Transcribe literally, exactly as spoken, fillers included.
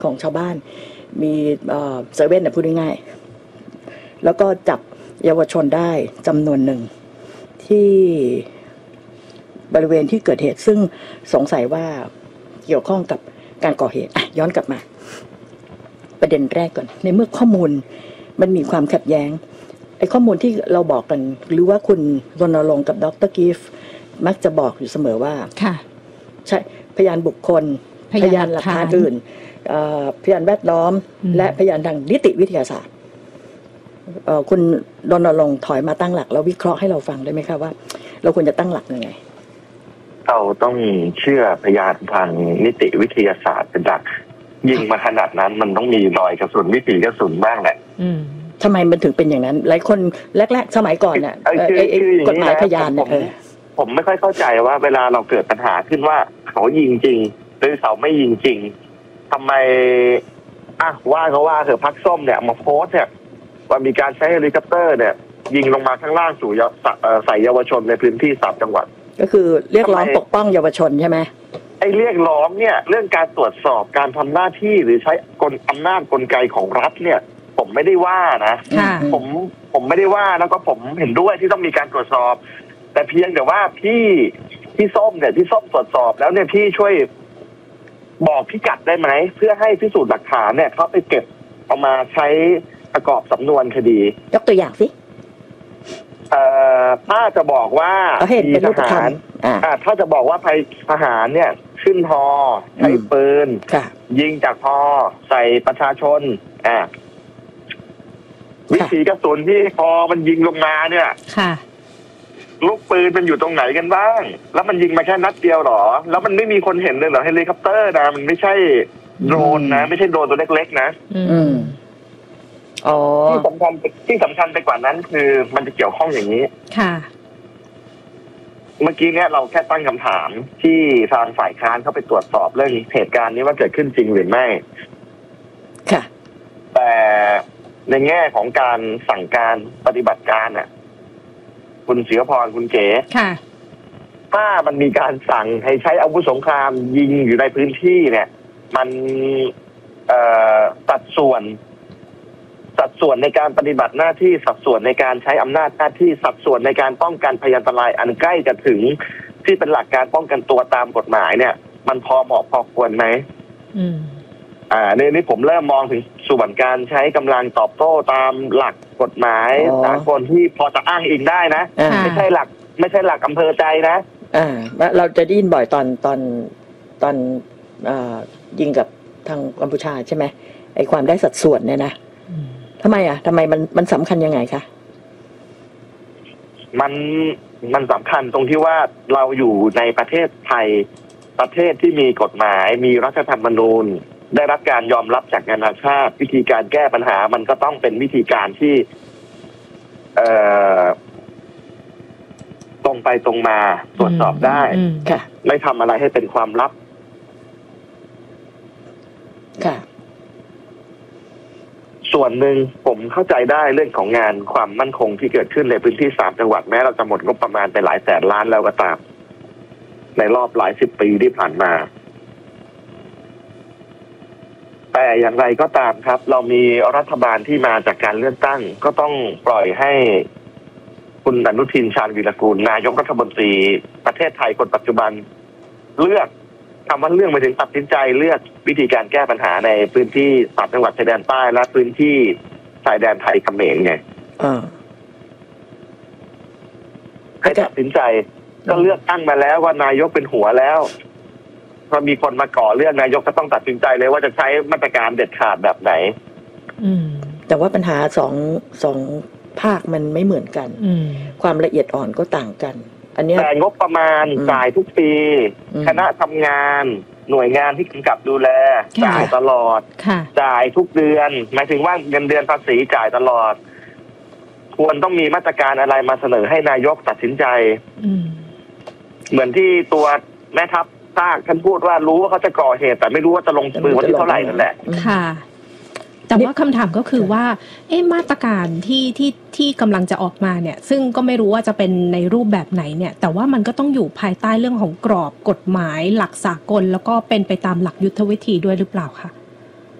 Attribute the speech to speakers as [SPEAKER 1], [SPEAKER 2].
[SPEAKER 1] ของชาวบ้านมีเอ่อเซเว่นนะพูดง่ายๆแล้วก็จับเยาวชนได้จำนวนหนึ่งที่บริเวณที่เกิดเหตุซึ่งสงสัยว่าเกี่ยวข้องกับการก่อเหตุอ่ะย้อนกลับมาประเด็นแรกก่อนในเมื่อข้อมูลมันมีความขัดแย้งไอ้ข้อมูลที่เราบอกกันหรือว่าคุณรณรงค์กับดร.กิฟต์มักจะบอกอยู่เสมอว่า
[SPEAKER 2] ค่ะ
[SPEAKER 1] ใช่พยานบุคคลพยานหลักฐานอื่นพยานแวดล้อมและพยานทางนิติวิทยาศาสตร์คุณรณรงค์ถอยมาตั้งหลักแล้ววิเคราะห์ให้เราฟังได้ไหมคะว่าเราควรจะตั้งหลักยังไง
[SPEAKER 3] เราต้องเชื่อพยานทางนิติวิทยาศาสตร์เป็นหลักยิงมาขนาดนั้นมันต้องมีรอยกระสุนวิถีกระสุนบ้างแหละ
[SPEAKER 1] ทำไมมันถึงเป็นอย่างนั้นหลายคนแรกๆสมัยก่อนเนี่ยกฎหมายพยานเนี่ย
[SPEAKER 3] ผมไม่ค่อยเข้าใจว่าเวลาเราเกิดปัญหาขึ้นว่าเขายิงจริงหรือเขาไม่ยิงจริงทำไมอ่ะว่าเขาว่าเถอะพรรคส้มเนี่ยมาโพสต์เนี่ยว่ามีการใช้เฮลิคอปเตอร์เนี่ยยิงลงมาข้างล่างสู่ใส่เยาวชนในพื้นที่สามจังหวัด
[SPEAKER 1] ก็คือเรียกร้องปกป้องเยาวชนใช่ไหม
[SPEAKER 3] ไอ้เรียกร้องเนี่ยเรื่องการตรวจสอบการทำหน้าที่หรือใช้กลอำนาจกลไกของรัฐเนี่ยผมไม่ได้ว่านะผมผมไม่ได้ว่าแล้วก็ผมเห็นด้วยที่ต้องมีการตรวจสอบแต่เพียงแต่ว่าพี่พี่ส้มเนี่ยพี่ส้มตรวจสอบแล้วเนี่ยพี่ช่วยบอกพิกัดได้ไหมเพื่อให้พิสูจน์หลักฐานเนี่ยเขาไปเก็บเอามาใช้ประกอบสำนวนคดี
[SPEAKER 1] ยกตัวอย่างสิ
[SPEAKER 3] เอ่อถ้าจะบอกว่า
[SPEAKER 1] มีทหาร
[SPEAKER 3] อ่าถ้าจะบอกว่าภัยทหารเนี่ยขึ้นฮอใช้ปืนยิงจากฮอใส่ประชาชนอ่าวิถีกระสุนที่ฮอมันยิงลงมาเนี่ยลูกปืนมันอยู่ตรงไหนกันบ้างแล้วมันยิงมาแค่นัดเดียวหรอแล้วมันไม่มีคนเห็นเลยเหรอเฮลิคอปเตอร์นะมันไม่ใช่โดรนนะไม่ใช่โดรนตัวเล็กๆนะ
[SPEAKER 1] อืมอ๋อ
[SPEAKER 3] ที่สำคัญที่สำคัญไปกว่านั้นคือมันจะเกี่ยวข้องอย่างนี้
[SPEAKER 2] ค่ะ
[SPEAKER 3] เมื่อกี้เนี้ยเราแค่ตั้งคำถามที่ทางฝ่ายค้านเข้าไปตรวจสอบเรื่องเหตุการณ์นี้ว่าเกิดขึ้นจริงหรือไม่
[SPEAKER 1] ค่ะ
[SPEAKER 3] แต่ในแง่ของการสั่งการปฏิบัติการน่ะคุณศิวพรคุณเก๋
[SPEAKER 2] ค่ะ
[SPEAKER 3] ถ้ามันมีการสั่งให้ใช้อาวุธสงครามยิงอยู่ในพื้นที่เนี่ยมันเอ่อสัดส่วนสัดส่วนในการปฏิบัติหน้าที่สัดส่วนในการใช้อำนาจหน้าที่สัดส่วนในการป้องกันพยานอันตรายอันใกล้จะถึงที่เป็นหลักการป้องกันตัวตามกฎหมายเนี่ยมันพอเหมาะพอควรไหม
[SPEAKER 2] อืม
[SPEAKER 3] อ่าในนี้ผมเริ่มมองถึงส่วนการใช้กำลังตอบโต้ตามหลักกฎหมายสากลที่พอจะอ้างอิงได้นะไม่ใช่หลักไม่ใช่หลักอำเภอใจนะ
[SPEAKER 1] อ่าเราจะได้ยินบ่อยตอนตอนตอนอ่ายิงกับทางกัมพูชาใช่ไหมไอ้ความได้สัดส่วนเนี่ยนะทำไมอ่ะทำไมมันมันสำคัญยังไงคะ
[SPEAKER 3] มันมันสำคัญตรงที่ว่าเราอยู่ในประเทศไทยประเทศที่มีกฎหมายมีรัฐธรรมนูญได้รับการยอมรับจากนานาชาติวิธีการแก้ปัญหามันก็ต้องเป็นวิธีการที่เอ่อตรงไปตรงมาตรวจสอบได้
[SPEAKER 1] ค่ะ
[SPEAKER 3] ไม่ทำอะไรให้เป็นความลับ
[SPEAKER 1] ค่ะ
[SPEAKER 3] ส่วนหนึ่งผมเข้าใจได้เรื่องของงานความมั่นคงที่เกิดขึ้นในพื้นที่สามจังหวัดแม้เราจะหมดงบประมาณไปหลายแสนล้านแล้วก็ตามในรอบหลายสิบปีที่ผ่านมาแต่อย่างไรก็ตามครับเรามีรัฐบาลที่มาจากการเลือกตั้งก็ต้องปล่อยให้คุณอนุทินชาญวีรกูลนายกรัฐมนตรีประเทศไทยคนปัจจุบันเลือกคำว่าเรื่องมาถึงตัดสินใจเลือกวิธีการแก้ปัญหาในพื้นที่สามจังหวัดชายแดนใต้และพื้นที่ชายแดนไทยเขมรไงให้ตัดสินใจก็เลือกตั้งมาแล้วว่านายกเป็นหัวแล้วพอมีคนมาก่อเรื่องนายกก็ต้องตัดสินใจเลยว่าจะใช้มาตรการเด็ดขาดแบบไหน
[SPEAKER 1] อืมแต่ว่าปัญหาสองสองภาคมันไม่เหมือนกันความละเอียดอ่อนก็ต่างกันอันนี้
[SPEAKER 3] แต่งบประมาณจ่ายทุกปีคณะทำงานหน่วยงานที่กำกับดูแลจ่ายตลอดจ่ายทุกเดือนหมายถึงว่าเงินเดือนภาษีจ่ายตลอดควรต้องมีมาตรการอะไรมาเสนอให้นายกตัดสินใจเหมือนที่ตัวแม่ทัพภาคท่านพูดว่ารู้ว่าเขาจะก่อเหตุแต่ไม่รู้ว่าจะลงมือวันที่เท่าไหร่นั่นแหละ
[SPEAKER 2] ค่ะแต่ว่าคำถามก็คือว่าเอ๊ะมาตรการที่ที่ที่กำลังจะออกมาเนี่ยซึ่งก็ไม่รู้ว่าจะเป็นในรูปแบบไหนเนี่ยแต่ว่ามันก็ต้องอยู่ภายใต้เรื่องของกรอบกฎหมายหลักสากลแล้วก็เป็นไปตามหลักยุทธวิธีด้วยหรือเปล่าคะ